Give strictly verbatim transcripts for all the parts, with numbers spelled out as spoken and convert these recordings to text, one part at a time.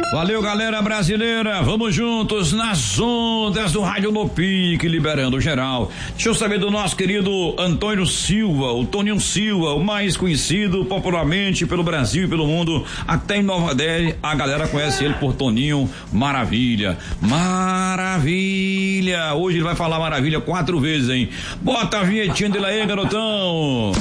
Valeu, galera brasileira, vamos juntos nas ondas do Rádio No Pique, liberando geral. Deixa eu saber do nosso querido Antônio Silva, o Toninho Silva, o mais conhecido popularmente pelo Brasil e pelo mundo, até em Nova Delhi, a galera conhece ele por Toninho Maravilha. Maravilha! Hoje ele vai falar maravilha quatro vezes, hein? Bota a vinhetinha dele aí, garotão!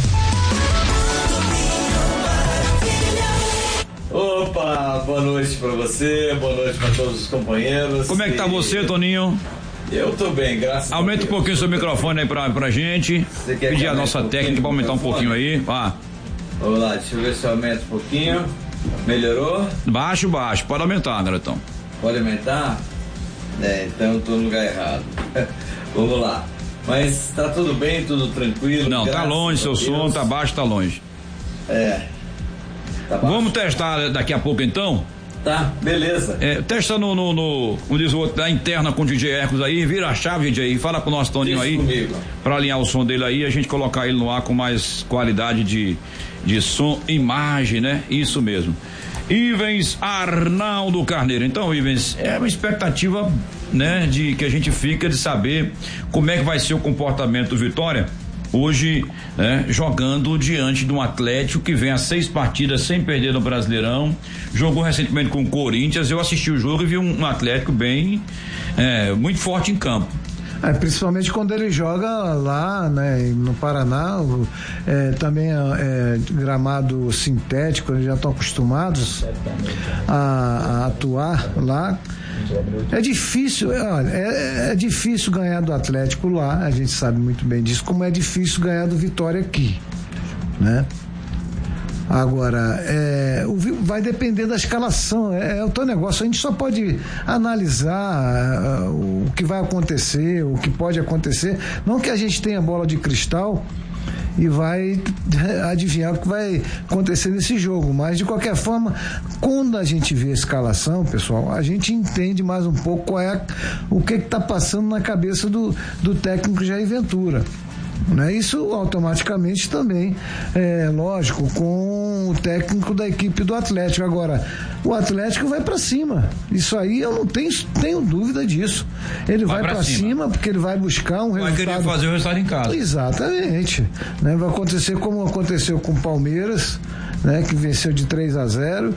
Opa, boa noite pra você, boa noite pra todos os companheiros. Como é que tá e... você, Toninho? Eu tô bem, graças Aumenta a Deus. um pouquinho o seu microfone aí pra, pra gente. Pedir a nossa um técnica pra aumentar um pouquinho aí. Vá. Vamos lá, deixa eu ver se eu aumento um pouquinho. Melhorou? Baixo, baixo. Pode aumentar, garotão. Pode aumentar? É, então eu tô no lugar errado. Vamos lá. Mas tá tudo bem, tudo tranquilo? Não, tá longe, seu som, tá baixo, tá longe. É. Tá Vamos testar daqui a pouco então? Tá, beleza. É, testa no, no, no, como diz o outro, da interna com o D J Hercules aí, vira a chave, D J, fala com o nosso Toninho aí, comigo. Pra alinhar o som dele aí, a gente colocar ele no ar com mais qualidade de, de som e imagem, né? Isso mesmo. Ivens Arnaldo Carneiro. Então, Ivens, é uma expectativa, né, de que a gente fica de saber como é que vai ser o comportamento do Vitória hoje, né, jogando diante de um Atlético que vem a seis partidas sem perder no Brasileirão, jogou recentemente com o Corinthians. Eu assisti o jogo e vi um, um Atlético bem, é, muito forte em campo. É, principalmente quando ele joga lá, né, no Paraná, o, é, também é, gramado sintético, eles já estão acostumados a, a atuar lá. É difícil, olha, é, é difícil ganhar do Atlético lá, a gente sabe muito bem disso, como é difícil ganhar do Vitória aqui, né? Agora, é, o, vai depender da escalação, é, é o teu negócio, a gente só pode analisar uh, o que vai acontecer, o que pode acontecer, não que a gente tenha bola de cristal e vai adivinhar o que vai acontecer nesse jogo, mas de qualquer forma, quando a gente vê a escalação, pessoal, a gente entende mais um pouco qual é, o que está passando na cabeça do, do técnico Jair Ventura. Né? Isso automaticamente também é lógico com o técnico da equipe do Atlético. Agora, o Atlético vai para cima, isso aí eu não tenho, tenho dúvida disso. Ele vai, vai para cima. cima porque ele vai buscar um vai resultado, vai querer fazer o resultado em casa. Exatamente, né? Vai acontecer como aconteceu com o Palmeiras, né, que venceu de três a zero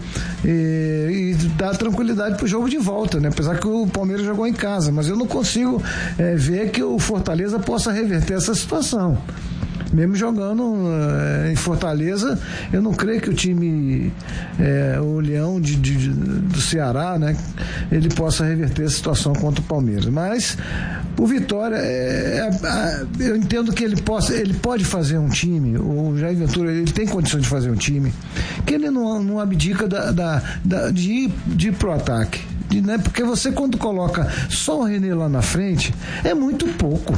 e, e dá tranquilidade pro jogo de volta, né? Apesar que o Palmeiras jogou em casa, mas eu não consigo é, ver que o Fortaleza possa reverter essa situação. Mesmo jogando é, em Fortaleza, eu não creio que o time, é, o Leão de, de, do Ceará, né, ele possa reverter a situação contra o Palmeiras. Mas o Vitória, é, é, eu entendo que ele, possa, ele pode fazer um time, o Jair Ventura, ele tem condições de fazer um time, que ele não, não abdica da, da, da, de, ir, de ir pro ataque. De, né, porque você, quando coloca só o René lá na frente, é muito pouco.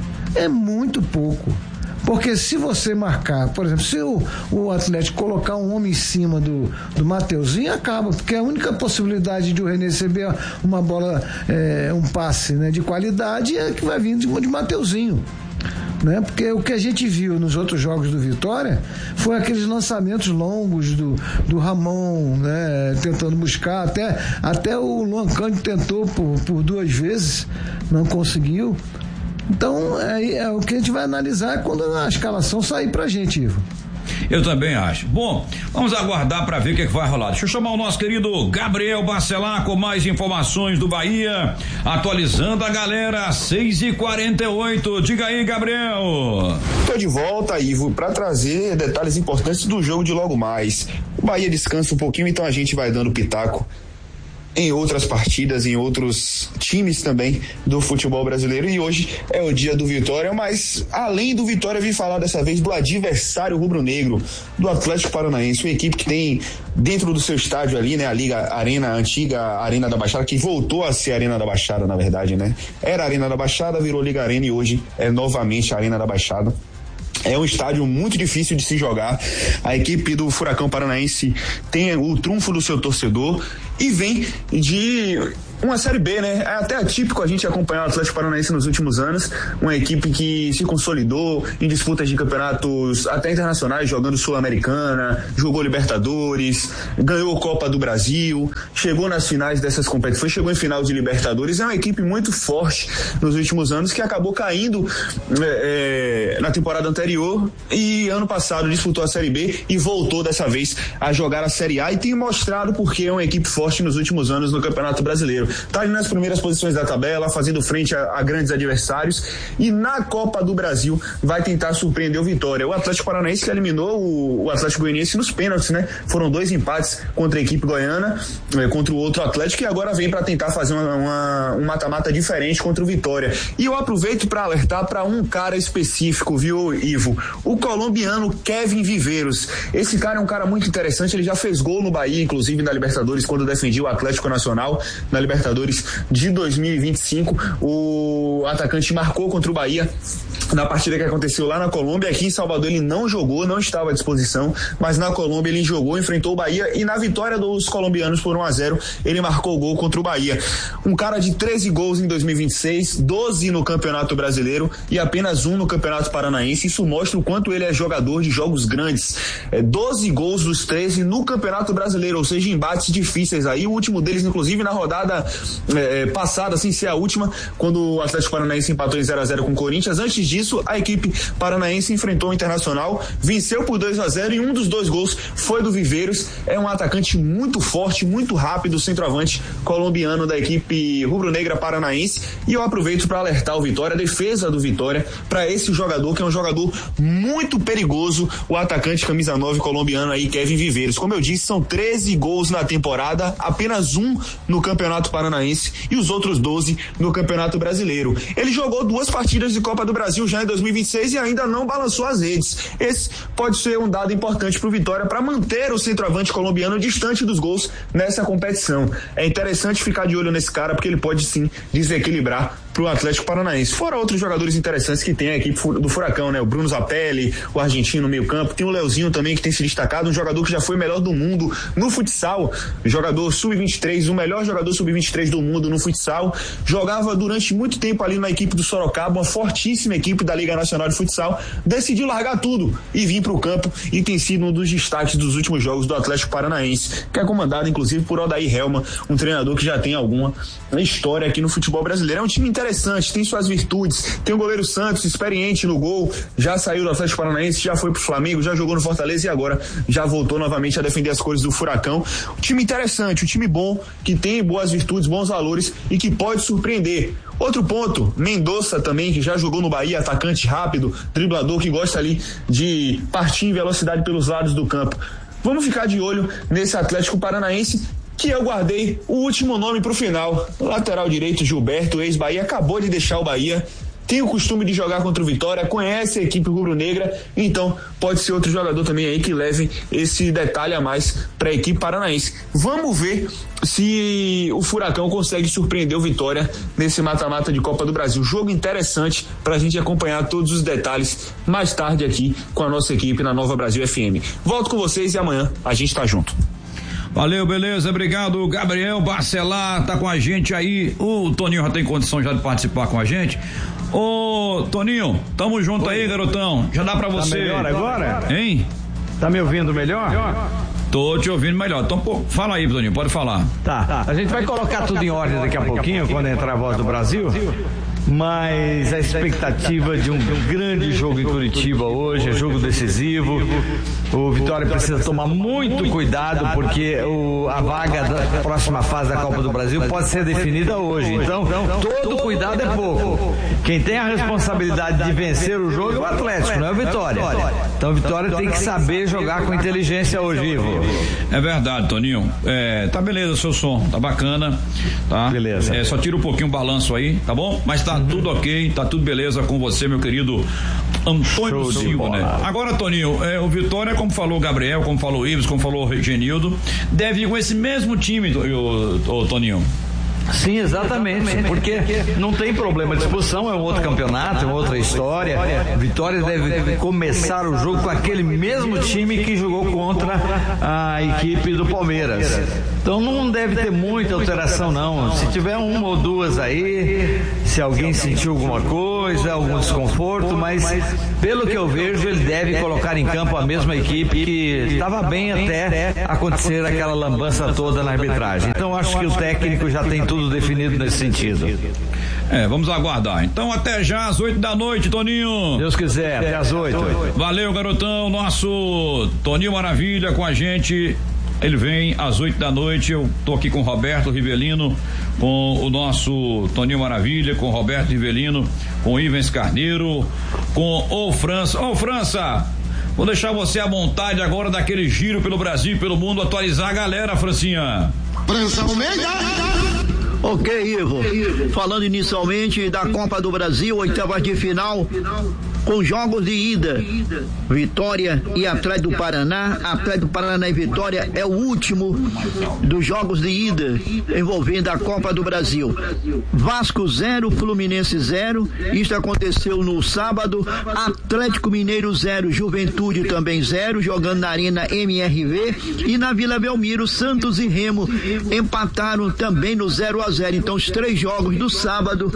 É muito pouco. Porque se você marcar, por exemplo, se o, o Atlético colocar um homem em cima do, do Mateuzinho, acaba, porque a única possibilidade de o René receber uma bola, é, um passe, né, de qualidade é que vai vir de, de Mateuzinho. Né? Porque o que a gente viu nos outros jogos do Vitória foi aqueles lançamentos longos do, do Ramon, né? Tentando buscar, até, até o Luan Cândido tentou por, por duas vezes, não conseguiu. Então, é, é o que a gente vai analisar quando a escalação sair pra gente, Ivo. Eu também acho. Bom, vamos aguardar para ver o que, é que vai rolar. Deixa eu chamar o nosso querido Gabriel Bacelar com mais informações do Bahia, atualizando a galera, seis e quarenta e oito. Diga aí, Gabriel. Tô de volta, Ivo, para trazer detalhes importantes do jogo de logo mais. O Bahia descansa um pouquinho, então a gente vai dando pitaco em outras partidas, em outros times também do futebol brasileiro, e hoje é o dia do Vitória, mas além do Vitória, vim falar dessa vez do adversário rubro-negro, do Atlético Paranaense, uma equipe que tem dentro do seu estádio ali, né, a Liga Arena, a antiga Arena da Baixada, que voltou a ser a Arena da Baixada, na verdade, né, era a Arena da Baixada, virou Liga Arena e hoje é novamente a Arena da Baixada. É um estádio muito difícil de se jogar. A equipe do Furacão Paranaense tem o trunfo do seu torcedor e vem de uma Série B, né? É até atípico a gente acompanhar o Atlético Paranaense nos últimos anos, uma equipe que se consolidou em disputas de campeonatos até internacionais, jogando Sul-Americana, jogou Libertadores, ganhou Copa do Brasil, chegou nas finais dessas competições, chegou em final de Libertadores. É uma equipe muito forte nos últimos anos, que acabou caindo é, é, na temporada anterior e ano passado disputou a Série B e voltou dessa vez a jogar a Série A, e tem mostrado porque é uma equipe forte nos últimos anos no Campeonato Brasileiro. Tá ali nas primeiras posições da tabela, fazendo frente a, a grandes adversários, e na Copa do Brasil vai tentar surpreender o Vitória. O Atlético Paranaense que eliminou o, o Atlético Goianiense nos pênaltis, né? Foram dois empates contra a equipe goiana, eh, contra o outro Atlético, e agora vem para tentar fazer uma, uma, um mata-mata diferente contra o Vitória. E eu aproveito para alertar para um cara específico, viu, Ivo? O colombiano Kevin Viveiros. Esse cara é um cara muito interessante, ele já fez gol no Bahia, inclusive na Libertadores, quando defendia o Atlético Nacional na Libertadores de dois mil e vinte e cinco. O atacante marcou contra o Bahia na partida que aconteceu lá na Colômbia. Aqui em Salvador ele não jogou, não estava à disposição, mas na Colômbia ele jogou, enfrentou o Bahia, e na vitória dos colombianos por um a zero ele marcou o gol contra o Bahia. Um cara de treze gols em dois mil e vinte e seis, doze no Campeonato Brasileiro e apenas um no Campeonato Paranaense. Isso mostra o quanto ele é jogador de jogos grandes. É, doze gols dos treze no Campeonato Brasileiro, ou seja, embates difíceis aí. O último deles, inclusive, na rodada é, passada, sem ser a última, quando o Atlético Paranaense empatou em zero a zero com o Corinthians. Antes disso, a equipe paranaense enfrentou o Internacional, venceu por dois a zero, e um dos dois gols foi do Viveiros. É um atacante muito forte, muito rápido, centroavante colombiano da equipe rubro-negra paranaense. E eu aproveito para alertar o Vitória, a defesa do Vitória, para esse jogador, que é um jogador muito perigoso, o atacante camisa nove colombiano aí, Kevin Viveiros. Como eu disse, são treze gols na temporada, apenas um no Campeonato Paranaense e os outros doze no Campeonato Brasileiro. Ele jogou duas partidas de Copa do Brasil já em dois mil e vinte e seis e ainda não balançou as redes. Esse pode ser um dado importante para o Vitória, para manter o centroavante colombiano distante dos gols nessa competição. É interessante ficar de olho nesse cara, porque ele pode sim desequilibrar para o Atlético Paranaense. Fora outros jogadores interessantes que tem a equipe do Furacão, né? O Bruno Zapelli, o argentino no meio campo, tem o Leozinho também, que tem se destacado, um jogador que já foi melhor do mundo no futsal, jogador sub vinte e três, o melhor jogador sub vinte e três do mundo no futsal, jogava durante muito tempo ali na equipe do Sorocaba, uma fortíssima equipe da Liga Nacional de Futsal, decidiu largar tudo e vir para o campo, e tem sido um dos destaques dos últimos jogos do Atlético Paranaense, que é comandado inclusive por Odair Helma, um treinador que já tem alguma história aqui no futebol brasileiro. É um time interessante, tem suas virtudes, tem o goleiro Santos, experiente no gol, já saiu do Atlético Paranaense, já foi pro Flamengo, já jogou no Fortaleza e agora já voltou novamente a defender as cores do Furacão. Um time interessante, um time bom, que tem boas virtudes, bons valores e que pode surpreender. Outro ponto, Mendonça também, que já jogou no Bahia, atacante rápido, driblador, que gosta ali de partir em velocidade pelos lados do campo. Vamos ficar de olho nesse Atlético Paranaense, que eu guardei o último nome para o final. Lateral direito, Gilberto, ex-Bahia, acabou de deixar o Bahia, tem o costume de jogar contra o Vitória, conhece a equipe rubro-negra, então pode ser outro jogador também aí que leve esse detalhe a mais para a equipe paranaense. Vamos ver se o Furacão consegue surpreender o Vitória nesse mata-mata de Copa do Brasil. Jogo interessante para a gente acompanhar todos os detalhes mais tarde aqui com a nossa equipe na Nova Brasil F M. Volto com vocês e amanhã a gente tá junto. Valeu, beleza, obrigado. Gabriel Barcelar tá com a gente aí. O Toninho já tem condição já de participar com a gente. Ô Toninho, tamo junto. Oi. Aí, garotão, já dá pra você. Tá melhor agora? Hein? Tá me ouvindo melhor? Tô te ouvindo melhor. Então, pô, fala aí, Toninho, pode falar. Tá, a gente vai colocar tudo em ordem daqui a pouquinho, quando entrar a Voz do Brasil. Mas a expectativa de um grande jogo em Curitiba hoje, é jogo decisivo. O Vitória precisa tomar muito cuidado, porque o, a vaga da próxima fase da Copa do Brasil pode ser definida hoje. Então, todo cuidado é pouco. Quem tem a responsabilidade de vencer o jogo é o Atlético, não é o Vitória. Então o Vitória tem que saber jogar com inteligência hoje, Ivo. É verdade, Toninho. É, tá beleza o seu som, tá bacana, tá? Beleza. É, só tira um pouquinho o balanço aí, tá bom? Mas tá tudo ok, tá tudo beleza com você, meu querido Antônio Show Silva, né? Agora, Toninho, é, o Vitória, como falou o Gabriel, como falou o Ives, como falou o Genildo, deve ir com esse mesmo time, o, o, o Toninho. Sim, exatamente, porque não tem problema de expulsão, é um outro campeonato, é uma outra história. Vitória deve começar o jogo com aquele mesmo time que jogou contra a equipe do Palmeiras. Então não deve ter muita alteração não. Se tiver uma ou duas aí, se alguém sentiu alguma coisa, algum desconforto, mas pelo que eu vejo, ele deve colocar em campo a mesma equipe que estava bem até acontecer aquela lambança toda na arbitragem. Então acho que o técnico já tem tudo definido nesse sentido. É, vamos aguardar. Então até já às oito da noite, Toninho. Deus quiser, até às oito. Valeu, garotão. Nosso Toninho Maravilha com a gente. Ele vem às oito da noite. Eu tô aqui com o Roberto Rivelino, com o nosso Toninho Maravilha, com o Roberto Rivelino, com o Ivens Carneiro, com o França. Ô, França, vou deixar você à vontade agora daquele giro pelo Brasil e pelo mundo, atualizar a galera, Francinha. França Almeida. Ok, Ivo. Falando inicialmente da Copa do Brasil, oitavas de final, com jogos de ida, Vitória e Atlético do Paraná. Atlético do Paraná e Vitória é o último dos jogos de ida envolvendo a Copa do Brasil. Vasco zero, Fluminense zero. Isto aconteceu no sábado. Atlético Mineiro zero, Juventude também zero, jogando na Arena M R V. E na Vila Belmiro, Santos e Remo empataram também no zero a zero. Então os três jogos do sábado,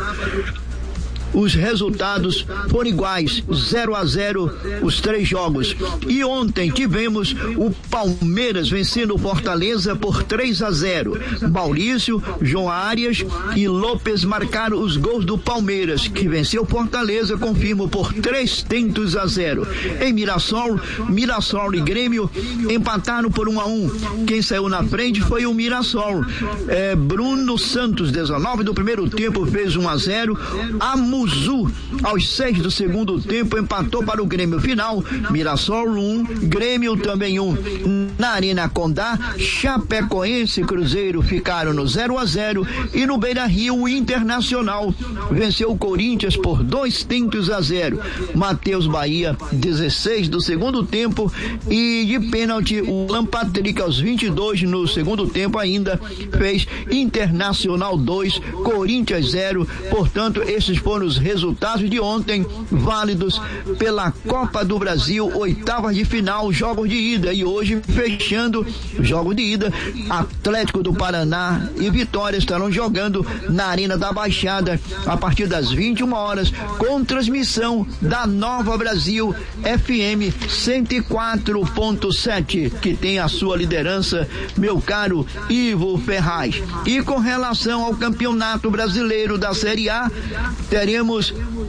os resultados foram iguais, zero a zero os três jogos. E ontem tivemos o Palmeiras vencendo o Fortaleza por três a zero. Maurício, João Arias e Lopes marcaram os gols do Palmeiras, que venceu o Fortaleza, confirmo, por três tentos a zero. Em Mirassol, Mirassol e Grêmio empataram por um a um. Quem saiu na frente foi o Mirassol. É, Bruno Santos, dezenove do primeiro tempo, fez um a zero. A Muzu, aos seis do segundo tempo, empatou para o Grêmio. Final, Mirassol um, Grêmio também um. Na Arena Condá, Chapecoense e Cruzeiro ficaram no zero a zero e no Beira-Rio o Internacional venceu o Corinthians por dois tentos a zero. Matheus Bahia, dezesseis do segundo tempo, e de pênalti o Alan Patrick aos vinte e dois no segundo tempo ainda fez. Internacional dois, Corinthians zero. Portanto, esses foram os resultados de ontem, válidos pela Copa do Brasil, oitavas de final, jogos de ida. E hoje, fechando jogos de ida, Atlético do Paraná e Vitória estarão jogando na Arena da Baixada a partir das vinte e uma horas, com transmissão da Nova Brasil F M cento e quatro ponto sete, que tem a sua liderança, meu caro Ivo Ferraz. E com relação ao Campeonato Brasileiro da Série A, teremos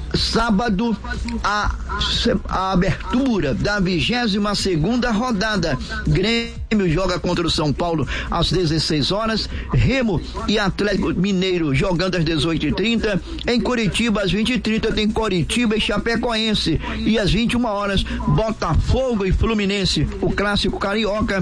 sábado a, a abertura da vigésima segunda rodada. Grêmio joga contra o São Paulo às dezesseis horas, Remo e Atlético Mineiro jogando às dezoito e trinta. Em Curitiba, às vinte e trinta, tem Coritiba e Chapecoense, e às vinte e uma horas, Botafogo e Fluminense, o clássico carioca,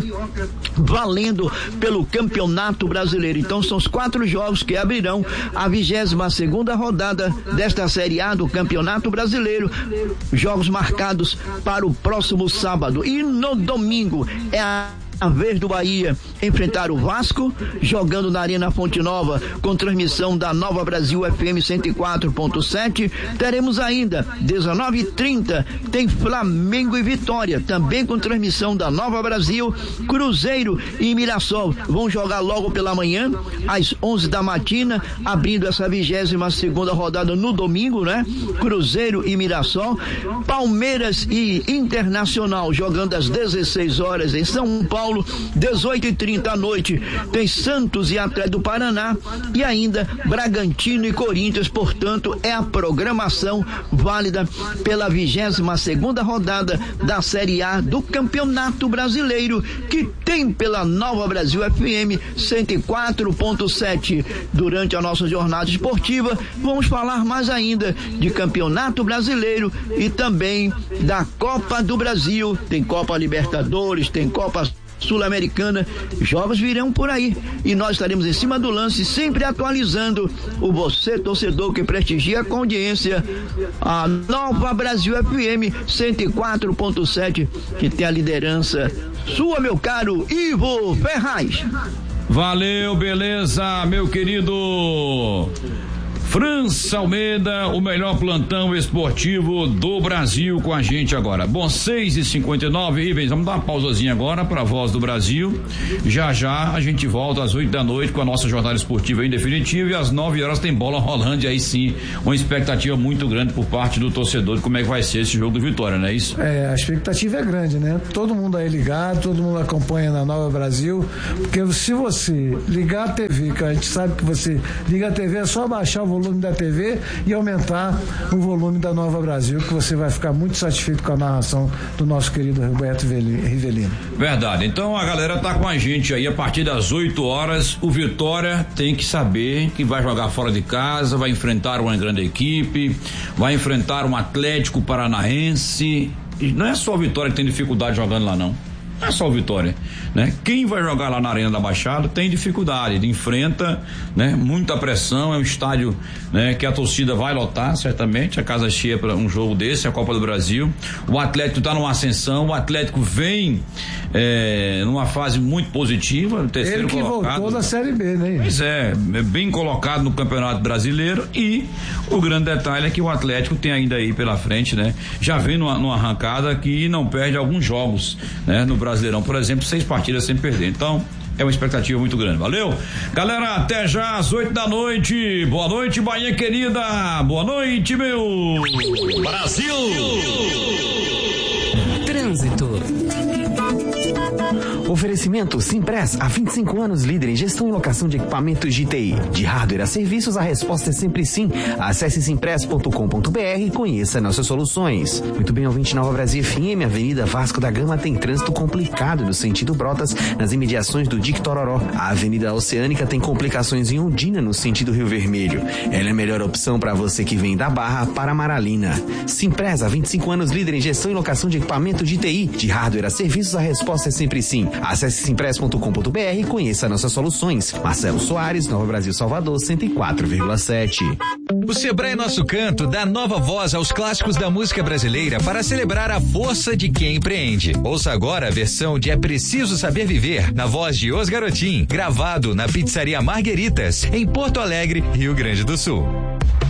valendo pelo Campeonato Brasileiro. Então são os quatro jogos que abrirão a vigésima segunda rodada desta Série A do Campeonato Brasileiro, jogos marcados para o próximo sábado. E no domingo é a a vez do Bahia enfrentar o Vasco, jogando na Arena Fonte Nova, com transmissão da Nova Brasil F M cento e quatro ponto sete. Teremos ainda, dezenove e trinta, tem Flamengo e Vitória, também com transmissão da Nova Brasil. Cruzeiro e Mirassol vão jogar logo pela manhã, às onze da matina, abrindo essa vigésima segunda rodada no domingo, né? Cruzeiro e Mirassol. Palmeiras e Internacional jogando às dezesseis horas em São Paulo. dezoito e trinta à noite tem Santos e Atlético do Paraná, e ainda Bragantino e Corinthians. Portanto, é a programação válida pela vigésima segunda rodada da Série A do Campeonato Brasileiro, que tem pela Nova Brasil F M cento e quatro ponto sete. Durante a nossa jornada esportiva, vamos falar mais ainda de Campeonato Brasileiro e também da Copa do Brasil. Tem Copa Libertadores, tem Copa Sul-Americana, jogos virão por aí e nós estaremos em cima do lance, sempre atualizando o você, torcedor, que prestigia com audiência a Nova Brasil F M cento e quatro ponto sete, que tem a liderança sua, meu caro Ivo Ferraz. Valeu, beleza, meu querido França Almeida, o melhor plantão esportivo do Brasil com a gente agora. Bom, seis e cinquenta e nove, Ribens, vamos dar uma pausazinha agora para a Voz do Brasil. Já já a gente volta às oito da noite com a nossa jornada esportiva em definitivo e às nove horas tem bola rolando e aí sim, uma expectativa muito grande por parte do torcedor de como é que vai ser esse jogo do Vitória, não é isso? É, a expectativa é grande, né? Todo mundo aí ligado, todo mundo acompanha na Nova Brasil, porque se você ligar a T V, que a gente sabe que você liga a T V, é só baixar o volume da T V e aumentar o volume da Nova Brasil, que você vai ficar muito satisfeito com a narração do nosso querido Roberto Rivelino. Verdade, então a galera tá com a gente aí a partir das oito horas. O Vitória tem que saber que vai jogar fora de casa, vai enfrentar uma grande equipe, vai enfrentar um Atlético Paranaense. E não é só o Vitória que tem dificuldade jogando lá, não. Não é só o Vitória, né? Quem vai jogar lá na Arena da Baixada tem dificuldade, enfrenta, né? Muita pressão, é um estádio, né? Que a torcida vai lotar, certamente, a casa cheia para um jogo desse, a Copa do Brasil. O Atlético está numa ascensão, o Atlético vem é, numa fase muito positiva, terceiro Ele que colocado. Voltou da Série B, né? Pois é, bem colocado no Campeonato Brasileiro e o grande detalhe é que o Atlético tem ainda aí pela frente, né? Já vem numa, numa arrancada que não perde alguns jogos, né? No Brasileirão, por exemplo, seis partidas sem perder. Então, é uma expectativa muito grande. Valeu? Galera, até já às oito da noite. Boa noite, Bahia querida. Boa noite, meu Brasil. Trânsito. Oferecimento Simpress, há vinte e cinco anos líder em gestão e locação de equipamentos de T I. De hardware a serviços, a resposta é sempre sim. Acesse simpress ponto com ponto b r e conheça nossas soluções. Muito bem, ouvinte Nova Brasil F M, Avenida Vasco da Gama tem trânsito complicado no sentido Brotas, nas imediações do Dique Tororó. A Avenida Oceânica tem complicações em Ondina, no sentido Rio Vermelho. Ela é a melhor opção para você que vem da Barra para Maralina. Simpress, há vinte e cinco anos líder em gestão e locação de equipamentos de T I. De hardware a serviços, a resposta é sempre sim. Acesse simpress ponto com ponto b r e conheça nossas soluções. Marcelo Soares, Nova Brasil Salvador, cento e quatro vírgula sete. O Sebrae Nosso Canto dá nova voz aos clássicos da música brasileira para celebrar a força de quem empreende. Ouça agora a versão de É Preciso Saber Viver, na voz de Os Garotim, gravado na Pizzaria Margueritas, em Porto Alegre, Rio Grande do Sul.